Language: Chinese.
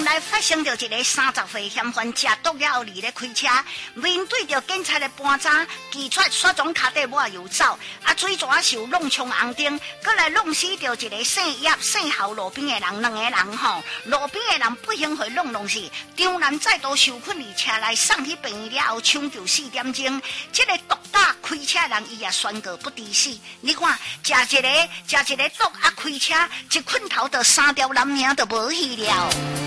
内发生着一个30岁嫌犯食毒药后，咧开车，面对着警察的搬查，骑出雪种脚底抹油走，水蛇受弄冲红灯，搁来弄死着一个姓叶姓侯路边的人，2个人吼，路边的人不幸被弄死，张男再度受困于车内，送去病院了后抢救4点钟，这个毒打开车人伊也宣告不治死。你看，食一个毒开车，一困头就3条男命就无去了。